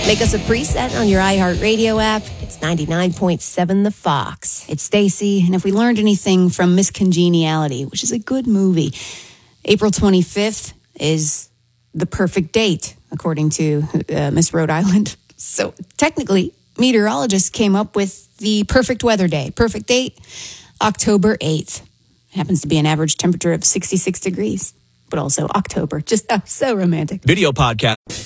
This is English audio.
Make us a preset on your iHeartRadio app. It's 99.7 The Fox. It's Stacy, and if we learned anything from Miss Congeniality, which is a good movie, April 25th is the perfect date, according to Miss Rhode Island. So technically, meteorologists came up with the perfect weather day. Perfect date, October 8th. It happens to be an average temperature of 66 degrees, but also October. Just so romantic. Video podcast.